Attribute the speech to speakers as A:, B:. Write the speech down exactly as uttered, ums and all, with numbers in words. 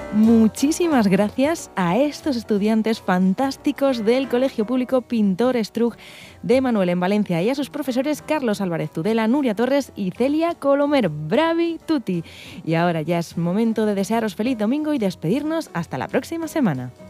A: Muchísimas gracias a estos estudiantes fantásticos del Colegio Público Pintor Estrug de Manuel en Valencia y a sus profesores Carlos Álvarez Tudela, Nuria Torres y Celia Colomer. ¡Bravi tutti! Y ahora ya es momento de desearos feliz domingo y despedirnos hasta la próxima semana.